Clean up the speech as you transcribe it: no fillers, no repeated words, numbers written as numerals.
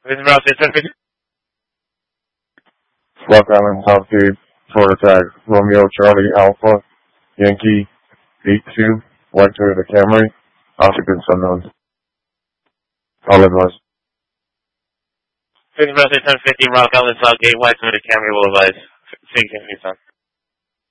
This is Route 650. Rock Island Southgate, Florida tag, Romeo Charlie Alpha, Yankee 82, White Toyota Camry, occupants unknown. All advised. This is Route 650, Rock Island Southgate, White Toyota Camry will advise. 16 Nissan.